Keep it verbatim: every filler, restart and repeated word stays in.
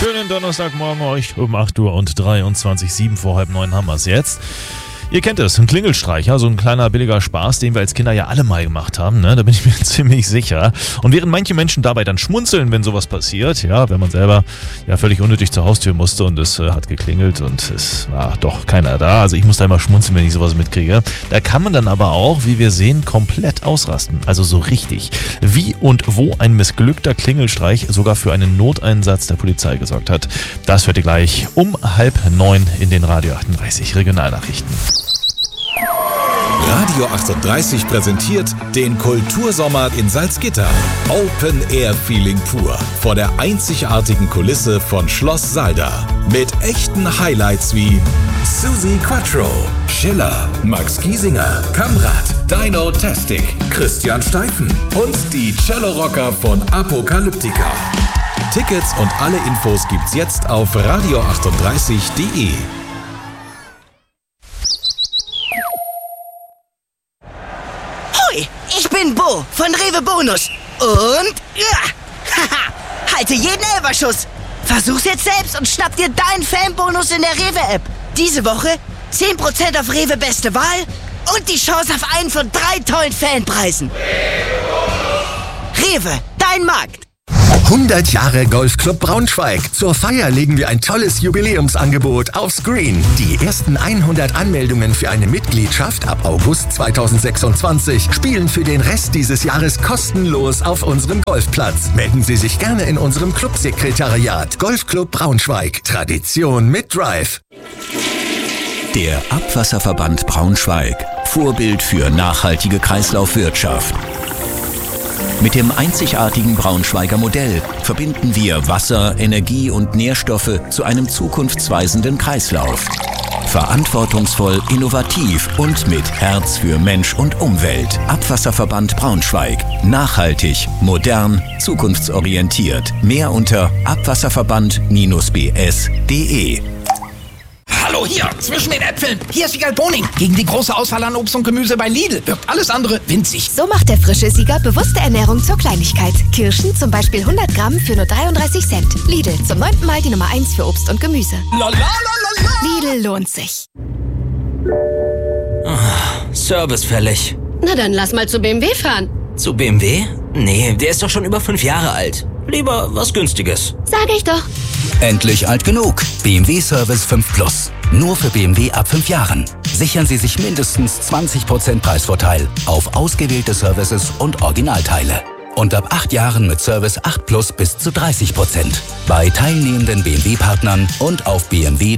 Schönen Donnerstagmorgen euch um acht Uhr und dreiundzwanzig, sieben vor halb neun haben wir es jetzt. Ihr kennt es, ein Klingelstreicher, so ein kleiner billiger Spaß, den wir als Kinder ja alle mal gemacht haben, ne? Da bin ich mir ziemlich sicher. Und während manche Menschen dabei dann schmunzeln, wenn sowas passiert, ja, wenn man selber ja völlig unnötig zur Haustür musste und es äh, hat geklingelt und es war doch keiner da, also ich muss da immer schmunzeln, wenn ich sowas mitkriege, da kann man dann aber auch, wie wir sehen, komplett ausrasten, also so richtig. Wie und wo ein missglückter Klingelstreich sogar für einen Noteinsatz der Polizei gesorgt hat, das hört ihr gleich um halb neun in den Radio achtunddreißig Regionalnachrichten. Radio achtunddreißig präsentiert den Kultursommer in Salzgitter. Open Air Feeling pur vor der einzigartigen Kulisse von Schloss Salda. Mit echten Highlights wie Susi Quattro, Schiller, Max Giesinger, Kamrat, Dino Tastic, Christian Steifen und die Cello-Rocker von Apokalyptika. Tickets und alle Infos gibt's jetzt auf radio achtunddreißig punkt de. Ich bin Bo von Rewe Bonus und ja, haha, halte jeden Elferschuss. Versuch's jetzt selbst und schnapp dir deinen Fanbonus in der Rewe-App. Diese Woche zehn Prozent auf Rewe Beste Wahl und die Chance auf einen von drei tollen Fanpreisen. Rewe, dein Markt. hundert Jahre Golfclub Braunschweig. Zur Feier legen wir ein tolles Jubiläumsangebot aufs Green. Die ersten hundert Anmeldungen für eine Mitgliedschaft ab August zweitausendsechsundzwanzig spielen für den Rest dieses Jahres kostenlos auf unserem Golfplatz. Melden Sie sich gerne in unserem Clubsekretariat. Golfclub Braunschweig. Tradition mit Drive. Der Abwasserverband Braunschweig. Vorbild für nachhaltige Kreislaufwirtschaft. Mit dem einzigartigen Braunschweiger Modell verbinden wir Wasser, Energie und Nährstoffe zu einem zukunftsweisenden Kreislauf. Verantwortungsvoll, innovativ und mit Herz für Mensch und Umwelt. Abwasserverband Braunschweig. Nachhaltig, modern, zukunftsorientiert. Mehr unter abwasserverband b s punkt de. Hallo, hier, zwischen den Äpfeln. Hier ist Siegal Boning. Gegen die große Auswahl an Obst und Gemüse bei Lidl wirkt alles andere winzig. So macht der frische Sieger bewusste Ernährung zur Kleinigkeit. Kirschen zum Beispiel hundert Gramm für nur dreiunddreißig Cent. Lidl, zum neunten Mal die Nummer eins für Obst und Gemüse. La, la, la, la, la. Lidl lohnt sich. Oh, Service fällig. Na dann lass mal zu B M W fahren. Zu B M W? Nee, der ist doch schon über fünf Jahre alt. Lieber was Günstiges. Sag ich doch. Endlich alt genug. B M W Service fünf Plus. Nur für B M W ab fünf Jahren. Sichern Sie sich mindestens zwanzig Prozent Preisvorteil auf ausgewählte Services und Originalteile. Und ab acht Jahren mit Service acht Plus bis zu dreißig Prozent. Bei teilnehmenden B M W-Partnern und auf B M W